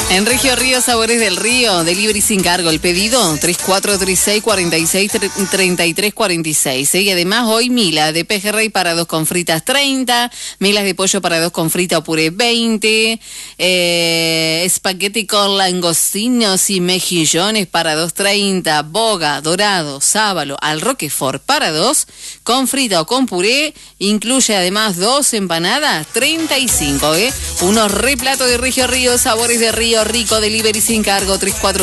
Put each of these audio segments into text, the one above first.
En Regio Río, Sabores del Río, delivery sin cargo. El pedido 3436-463346. Y además hoy mila de pejerrey para 2 con fritas 30, milas de pollo para 2 con frita o puré 20, espagueti con langostinos y mejillones para 2.30, boga, dorado, sábalo al roquefort para 2, con frita o con puré, incluye además 2 empanadas 35, unos replatos de Regio Río, Sabores de Río Rico, delivery sin cargo,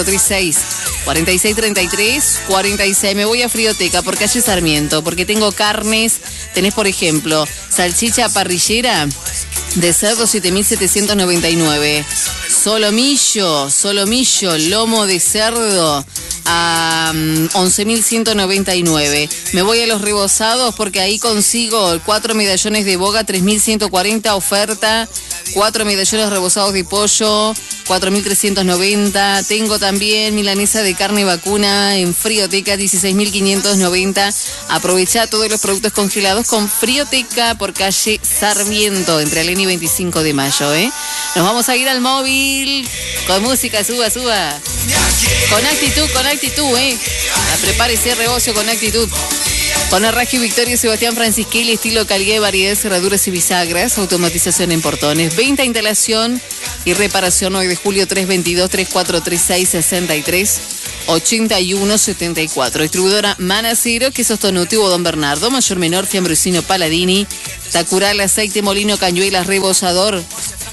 3436-4633-46. Me voy a Frioteca por calle Sarmiento, porque tengo carnes. Tenés, por ejemplo, salchicha parrillera de cerdo 7.799, solomillo, lomo de cerdo a 11.199. Me voy a los rebozados porque ahí consigo 4 medallones de boga, 3.140 oferta, 4 medallones rebozados de pollo, 4.390. Tengo también milanesa de carne vacuna en Frioteca, 16.590. Aprovecha todos los productos congelados con Frioteca por calle Sarmiento, entre Aleni y 25 de mayo, Nos vamos a ir al móvil con música, suba. Con actitud, Prepárese, rebocio con actitud. Con Arragio Victoria Sebastián Francisquelli, estilo calidad y variedad, cerraduras y bisagras, automatización en portones, venta, instalación y reparación. 9 de julio 322-3436-63-81-74. Distribuidora Manacero, quesos Tonutivo Don Bernardo, Mayor Menor, Fiambrosino Paladini, Tacural, aceite, molino, cañuelas, rebozador.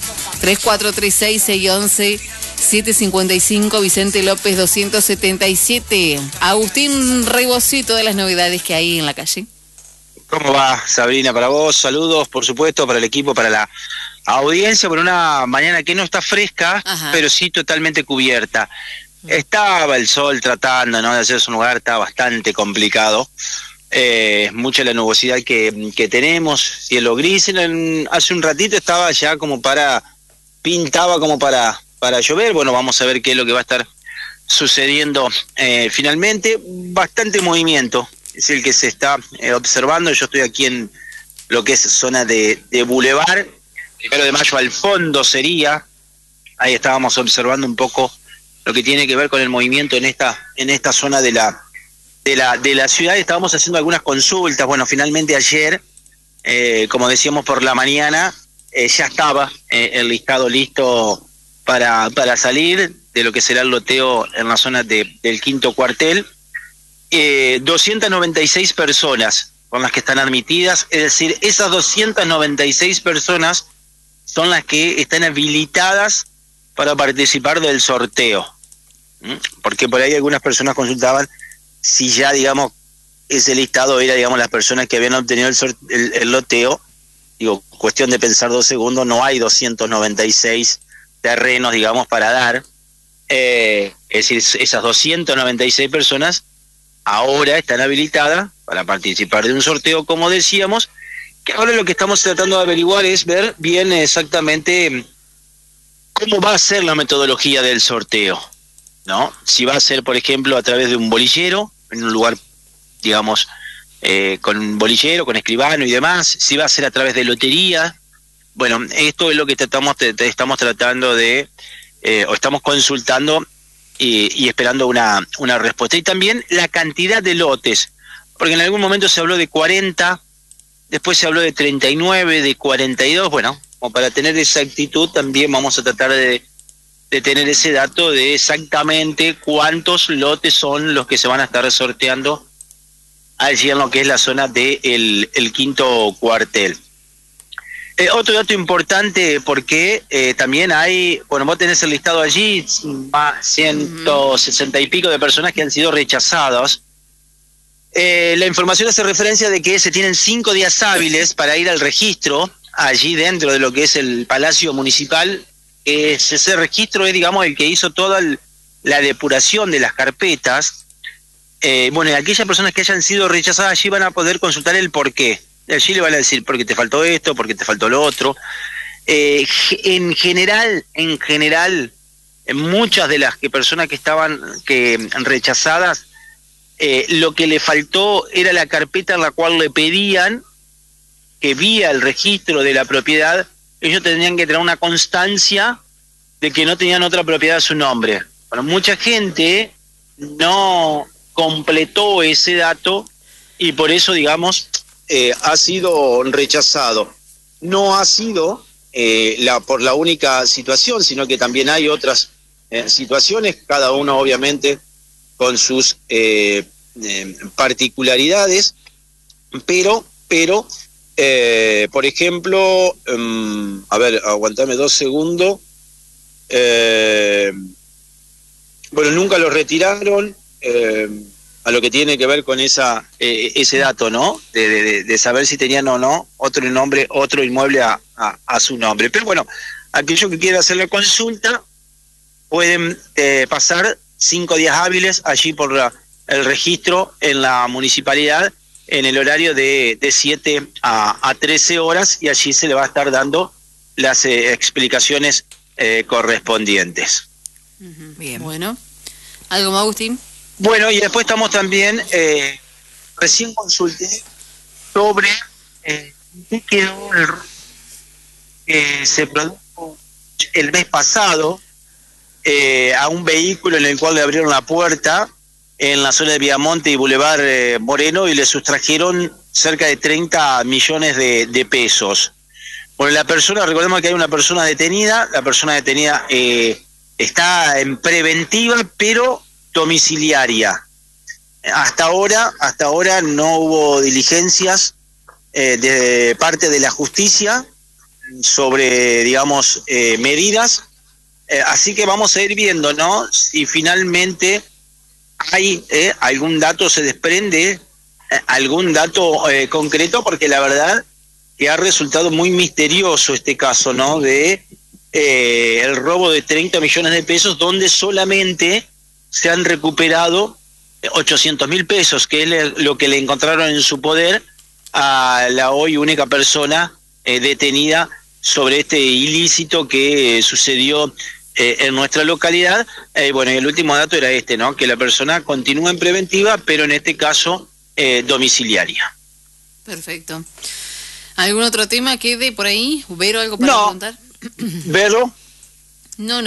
3436-611-755, Vicente López 277. Agustín Rebocito, de las novedades que hay en la calle. ¿Cómo va, Sabrina? Para vos, saludos, por supuesto, para el equipo, para la audiencia, por una mañana que no está fresca, ajá, pero sí totalmente cubierta. Estaba el sol tratando, ¿no?, de hacerse un lugar, está bastante complicado. Mucha la nubosidad que tenemos, cielo gris. Hace un ratito estaba ya pintaba como para llover. Bueno, vamos a ver qué es lo que va a estar sucediendo finalmente. Bastante movimiento es el que se está observando. Yo estoy aquí en lo que es zona de Boulevard, 1 de Mayo al fondo sería. Ahí estábamos observando un poco lo que tiene que ver con el movimiento en esta zona de la ciudad. Estábamos haciendo algunas consultas. Bueno, finalmente ayer, como decíamos por la mañana, ya estaba el listado listo para salir de lo que será el loteo en la zona del quinto cuartel. 296 personas son las que están admitidas, es decir, esas 296 personas son las que están habilitadas para participar del sorteo. Porque por ahí algunas personas consultaban si ya, digamos, ese listado era, digamos, las personas que habían obtenido el loteo. Digo, cuestión de pensar 2 segundos, no hay 296 terrenos, digamos, para dar. Es decir, esas 296 personas ahora están habilitadas para participar de un sorteo, como decíamos, que ahora lo que estamos tratando de averiguar es ver bien exactamente cómo va a ser la metodología del sorteo, ¿no? Si va a ser, por ejemplo, a través de un bolillero, en un lugar, digamos, con un bolillero, con escribano y demás, si va a ser a través de lotería. Bueno, esto es lo que estamos tratando de, o estamos consultando y esperando una respuesta. Y también la cantidad de lotes, porque en algún momento se habló de 40, después se habló de 39, de 42, bueno, como para tener exactitud también vamos a tratar de tener ese dato de exactamente cuántos lotes son los que se van a estar sorteando allí en lo que es la zona del quinto cuartel. Otro dato importante, porque también hay, bueno, vos tenés el listado allí, 160 y pico de personas que han sido rechazadas. La información hace referencia de que se tienen 5 días hábiles para ir al registro, allí dentro de lo que es el Palacio Municipal. Ese registro es, digamos, el que hizo toda la depuración de las carpetas. Bueno, y aquellas personas que hayan sido rechazadas allí van a poder consultar el porqué. Allí le van a decir porque te faltó esto, porque te faltó lo otro. En general, muchas de las personas que estaban rechazadas, lo que le faltó era la carpeta en la cual le pedían que vía el registro de la propiedad ellos tendrían que tener una constancia de que no tenían otra propiedad a su nombre. Bueno, mucha gente no completó ese dato y por eso, digamos, ha sido rechazado. No ha sido por la única situación, sino que también hay otras situaciones, cada uno obviamente con sus particularidades, pero por ejemplo, a ver, aguantame 2 segundos. Bueno, nunca lo retiraron, a lo que tiene que ver con ese dato, ¿no? De saber si tenían o no otro inmueble a su nombre. Pero bueno, aquellos que quieran hacer la consulta pueden pasar 5 días hábiles allí por el registro en la municipalidad en el horario de 7 a 13 horas y allí se le va a estar dando las explicaciones correspondientes. Bien. Bueno, ¿algo más, Agustín? Bueno, y después estamos también, recién consulté sobre qué quedó el que se produjo el mes pasado a un vehículo en el cual le abrieron la puerta en la zona de Viamonte y Boulevard Moreno y le sustrajeron cerca de 30 millones de pesos. Bueno, la persona, recordemos que hay una persona detenida, la persona detenida está en preventiva, pero domiciliaria. Hasta ahora no hubo diligencias de parte de la justicia sobre, digamos, medidas, así que vamos a ir viendo, ¿no? Si finalmente hay algún dato, se desprende algún dato concreto, porque la verdad que ha resultado muy misterioso este caso, ¿no? De el robo de 30 millones de pesos, donde solamente se han recuperado 800.000 pesos, que es lo que le encontraron en su poder a la hoy única persona detenida sobre este ilícito que sucedió en nuestra localidad. Bueno, y el último dato era este, ¿no? Que la persona continúa en preventiva, pero en este caso domiciliaria. Perfecto. ¿Algún otro tema quede por ahí? ¿Vero, algo para preguntar? ¿Vero? No.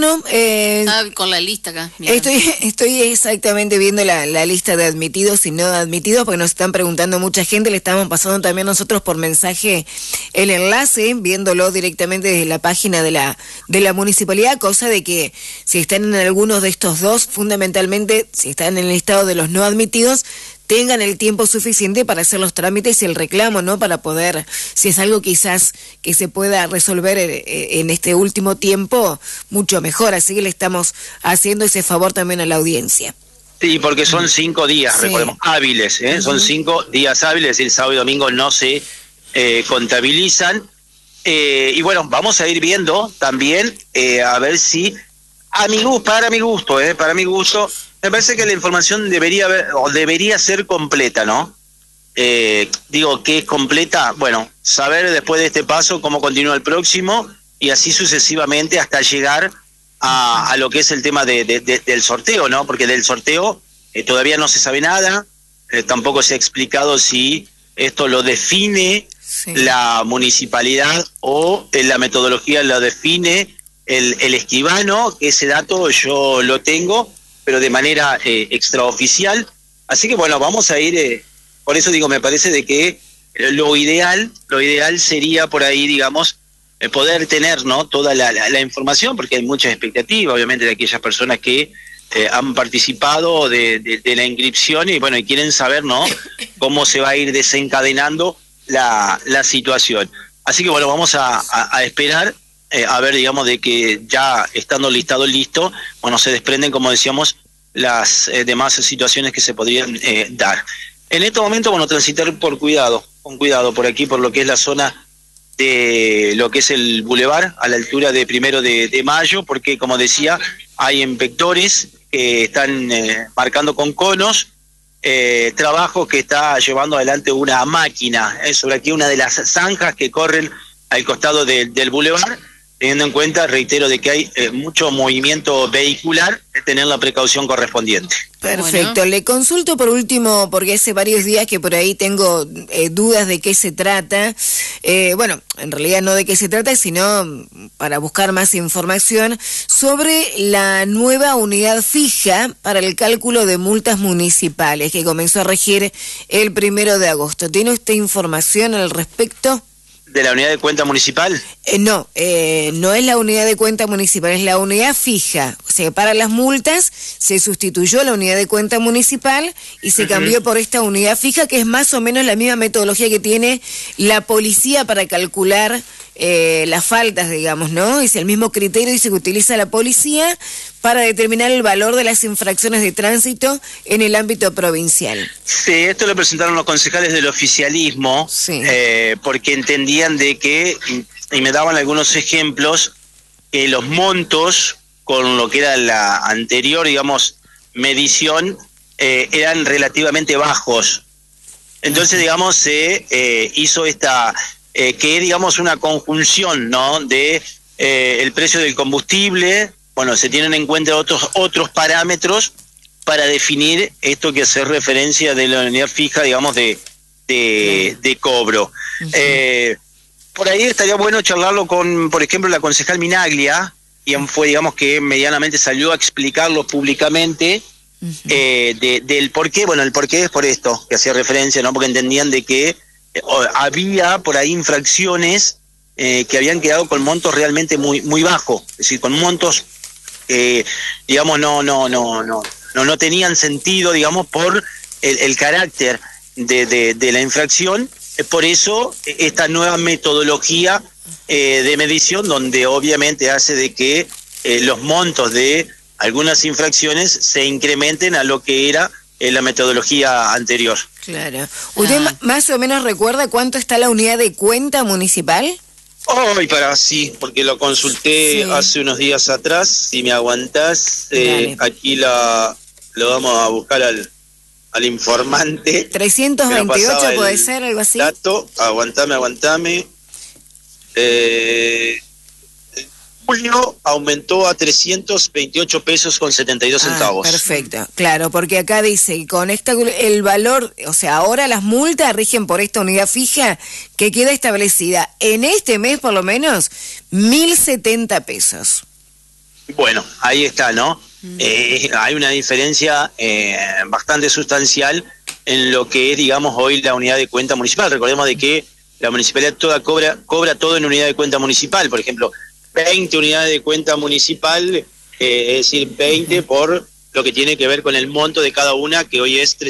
Con la lista acá. Estoy exactamente viendo la lista de admitidos y no admitidos, porque nos están preguntando mucha gente. Le estamos pasando también nosotros por mensaje el enlace, viéndolo directamente desde la página de la municipalidad, cosa de que si están en algunos de estos dos, fundamentalmente, si están en el listado de los no admitidos, tengan el tiempo suficiente para hacer los trámites y el reclamo, ¿no? Para poder, si es algo quizás que se pueda resolver en este último tiempo, mucho mejor. Así que le estamos haciendo ese favor también a la audiencia. Sí, porque son 5 días, sí, recordemos, hábiles, ¿eh? Son 5 días hábiles, es decir, sábado y domingo no se contabilizan. Y bueno, vamos a ir viendo también, a ver si, para mi gusto, me parece que la información debería ser completa, ¿no? Digo, ¿qué es completa? Bueno, saber después de este paso cómo continúa el próximo y así sucesivamente hasta llegar a lo que es el tema del sorteo, ¿no? Porque del sorteo todavía no se sabe nada, tampoco se ha explicado si esto lo define la municipalidad o la metodología lo define el escribano. Ese dato yo lo tengo, pero de manera extraoficial. Así que bueno, vamos a ir, por eso digo, me parece de que lo ideal sería por ahí, digamos, poder tener, ¿no?, toda la información, porque hay mucha expectativa, obviamente, de aquellas personas que han participado de la inscripción y bueno, y quieren saber, ¿no?, cómo se va a ir desencadenando la situación. Así que bueno, vamos a esperar a ver, digamos, de que ya estando listado listo, bueno, se desprenden, como decíamos, las demás situaciones que se podrían dar. En este momento, bueno, transitar con cuidado por aquí, por lo que es la zona de lo que es el bulevar, a la altura de 1 de Mayo, porque, como decía, hay inspectores que están marcando con conos, trabajo que está llevando adelante una máquina, sobre aquí una de las zanjas que corren al costado del bulevar. teniendo en cuenta, reitero, de que hay mucho movimiento vehicular, de tener la precaución correspondiente. Perfecto. Bueno. Le consulto por último, porque hace varios días que por ahí tengo dudas de qué se trata. Bueno, en realidad no de qué se trata, sino para buscar más información sobre la nueva unidad fija para el cálculo de multas municipales que comenzó a regir el 1 de agosto. ¿Tiene usted información al respecto? ¿De la unidad de cuenta municipal? No es la unidad de cuenta municipal, es la unidad fija. O sea, para las multas se sustituyó la unidad de cuenta municipal y se cambió por esta unidad fija, que es más o menos la misma metodología que tiene la policía para calcular las faltas, digamos, ¿no? Es el mismo criterio, dice, que utiliza la policía para determinar el valor de las infracciones de tránsito en el ámbito provincial. Sí, esto lo presentaron los concejales del oficialismo, Sí. porque entendían de que, y me daban algunos ejemplos, que los montos con lo que era la anterior, digamos, medición, eran relativamente bajos. Entonces, digamos, se hizo esta, que es, digamos, una conjunción, ¿no?, de el precio del combustible. Bueno, se tienen en cuenta otros parámetros para definir esto que hace referencia de la unidad fija, digamos, de cobro. Por ahí estaría bueno charlarlo con, por ejemplo, la concejal Minaglia, quien fue, digamos, que medianamente salió a explicarlo públicamente, del por qué. Bueno, el por qué es por esto, que hacía referencia, ¿no? Porque entendían de que había por ahí infracciones que habían quedado con montos realmente muy bajos, es decir, con montos digamos, no tenían sentido, digamos, por el carácter de la infracción. Por eso esta nueva metodología de medición, donde obviamente hace de que los montos de algunas infracciones se incrementen a lo que era la metodología anterior. Claro. ¿Usted más o menos recuerda cuánto está la unidad de cuenta municipal? Sí, porque lo consulté hace unos días atrás. Si me aguantás, aquí lo vamos a buscar al informante. 328 puede ser, algo así. Dato, aguantame. Julio aumentó a 328 pesos con 72 centavos. Perfecto, claro, porque acá dice, con el valor, o sea, ahora las multas rigen por esta unidad fija que queda establecida en este mes por lo menos 1.070 pesos. Bueno, ahí está, ¿no? Hay una diferencia bastante sustancial en lo que es, digamos, hoy la unidad de cuenta municipal. Recordemos de que la municipalidad toda cobra todo en unidad de cuenta municipal. Por ejemplo, 20 unidades de cuenta municipal, es decir, 20 por lo que tiene que ver con el monto de cada una, que hoy es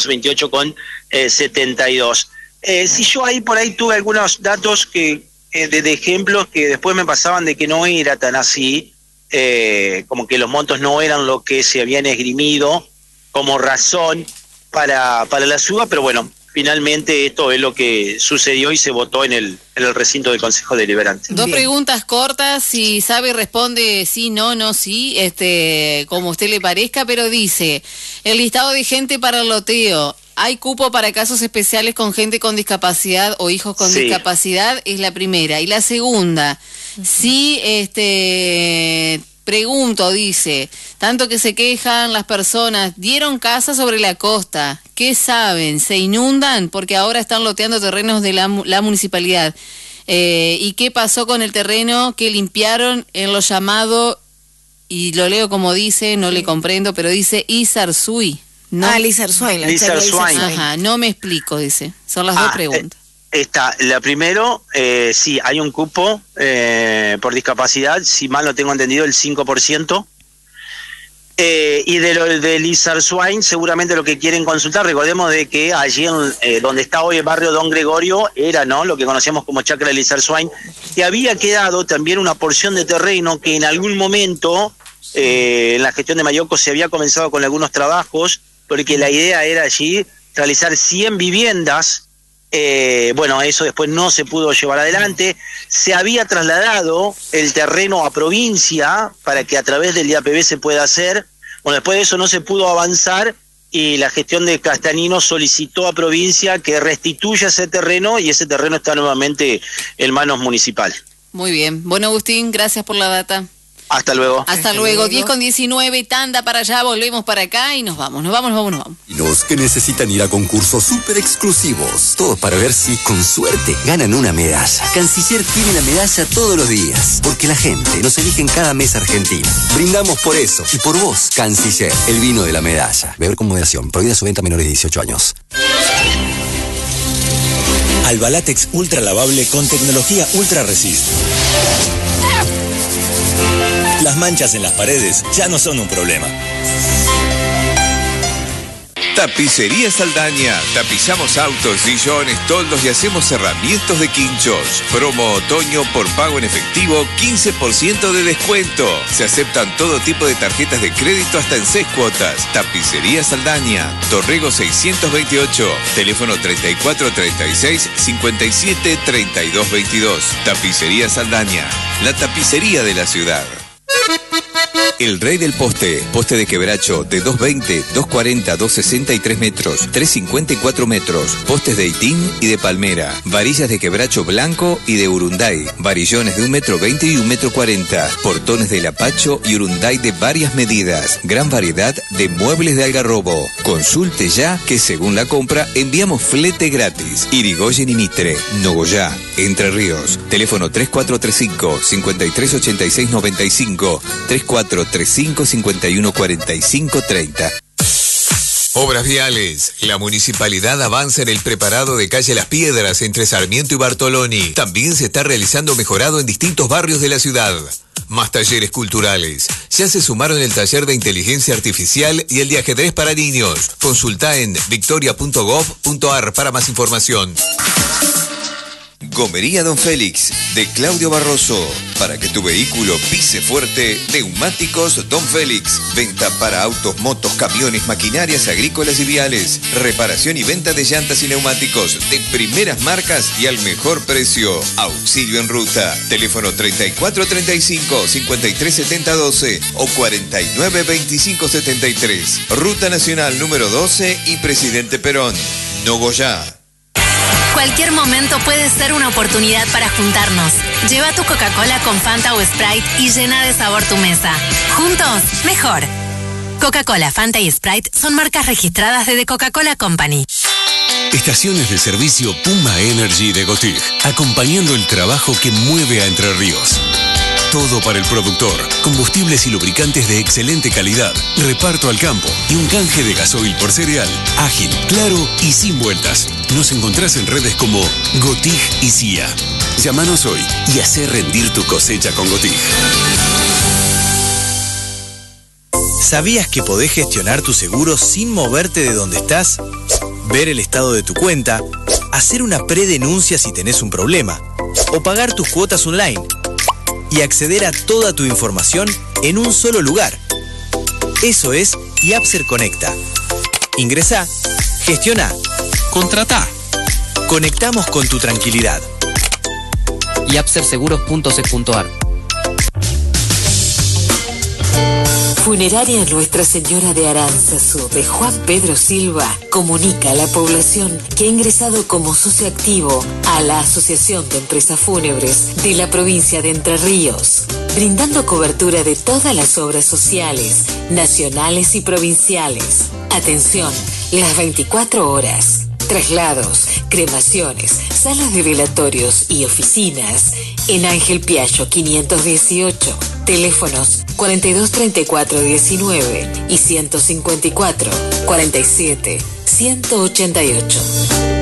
328,72. Si yo por ahí tuve algunos datos que de ejemplos que después me pasaban de que no era tan así, como que los montos no eran lo que se habían esgrimido como razón para la suba, pero bueno, finalmente esto es lo que sucedió y se votó en el recinto del Consejo Deliberante. Dos preguntas cortas, si sabe responde sí, no, sí, como usted le parezca, pero dice, el listado de gente para el loteo, ¿hay cupo para casos especiales con gente con discapacidad o hijos con discapacidad? Es la primera. Y la segunda, sí, pregunto, dice, tanto que se quejan las personas, dieron casa sobre la costa, ¿qué saben? ¿Se inundan? Porque ahora están loteando terrenos de la municipalidad. ¿Y qué pasó con el terreno que limpiaron en lo llamado, y lo leo como dice, no le comprendo, pero dice Izarzúi? ¿No? Lizarzuay. Ajá, no me explico, dice. Son las dos preguntas. La primero, sí, hay un cupo por discapacidad, si mal no tengo entendido, el 5%. Y de lo del Izarzúi, seguramente lo que quieren consultar, recordemos de que allí donde está hoy el barrio Don Gregorio, era, ¿no?, lo que conocíamos como Chacra del Izarzúi, que había quedado también una porción de terreno que en algún momento, en la gestión de Mayoco, se había comenzado con algunos trabajos, porque la idea era allí realizar 100 viviendas. Bueno, eso después no se pudo llevar adelante. Se había trasladado el terreno a provincia para que a través del IAPB se pueda hacer. Bueno, después de eso no se pudo avanzar y la gestión de Castanino solicitó a provincia que restituya ese terreno y ese terreno está nuevamente en manos municipales. Muy bien. Bueno, Agustín, gracias por la data. Hasta luego. Hasta luego. 10:19, tanda para allá, volvemos para acá y nos vamos. Los que necesitan ir a concursos súper exclusivos. Todo para ver si, con suerte, ganan una medalla. Canciller tiene la medalla todos los días. Porque la gente nos elige en cada mes Argentina. Brindamos por eso. Y por vos, Canciller, el vino de la medalla. Beber con moderación. Prohibida su venta a menores de 18 años. Alba Látex ultra lavable con tecnología Ultra Resist. Las manchas en las paredes ya no son un problema. Tapicería Saldaña. Tapizamos autos, sillones, toldos y hacemos cerramientos de quinchos. Promo otoño por pago en efectivo, 15% de descuento. Se aceptan todo tipo de tarjetas de crédito hasta en 6 cuotas. Tapicería Saldaña. Dorrego 628. Teléfono 3436-573222. Tapicería Saldaña. La tapicería de la ciudad. El Rey del Poste. Poste de quebracho de 220, 240, 260 y 3 metros. 350 y 4 metros. Postes de itín y de palmera. Varillas de quebracho blanco y de urunday. Varillones de 1,20 m y 1,40 m. Portones de lapacho y urunday de varias medidas. Gran variedad de muebles de Algarrobo. Consulte ya que según la compra enviamos flete gratis. Irigoyen y Mitre. Nogoyá. Entre Ríos. Teléfono 3435-538695. 3435-514530. Obras viales. La municipalidad avanza en el preparado de calle Las Piedras entre Sarmiento y Bartoloni. También se está realizando mejorado en distintos barrios de la ciudad. Más talleres culturales. Ya se sumaron el taller de inteligencia artificial y el de ajedrez para niños. Consulta en victoria.gov.ar para más información. Gomería Don Félix, de Claudio Barroso. Para que tu vehículo pise fuerte, neumáticos Don Félix. Venta para autos, motos, camiones, maquinarias agrícolas y viales. Reparación y venta de llantas y neumáticos de primeras marcas y al mejor precio. Auxilio en ruta. Teléfono 3435-537012 o 492573. Ruta Nacional número 12 y Presidente Perón. Nogoyá. Cualquier momento puede ser una oportunidad para juntarnos. Lleva tu Coca-Cola con Fanta o Sprite y llena de sabor tu mesa. Juntos, mejor. Coca-Cola, Fanta y Sprite son marcas registradas de The Coca-Cola Company. Estaciones de servicio Puma Energy de Gotig, acompañando el trabajo que mueve a Entre Ríos. Todo para el productor, combustibles y lubricantes de excelente calidad, reparto al campo y un canje de gasoil por cereal, ágil, claro y sin vueltas. Nos encontrás en redes como Gotig y CIA. Llámanos hoy y hacé rendir tu cosecha con Gotig. ¿Sabías que podés gestionar tu seguro sin moverte de donde estás? Ver el estado de tu cuenta, hacer una predenuncia si tenés un problema o pagar tus cuotas online y acceder a toda tu información en un solo lugar. Eso es Yapser Conecta. Ingresá, gestiona, contratá. Conectamos con tu tranquilidad. yapserseguros.sec.ar. Funeraria Nuestra Señora de Aránzazu de Juan Pedro Silva comunica a la población que ha ingresado como socio activo a la Asociación de Empresas Fúnebres de la provincia de Entre Ríos, brindando cobertura de todas las obras sociales, nacionales y provinciales. Atención, las 24 horas. Traslados, cremaciones, salas de velatorios y oficinas en Ángel Piaggio 518. Teléfonos 423419 y 154 47 188.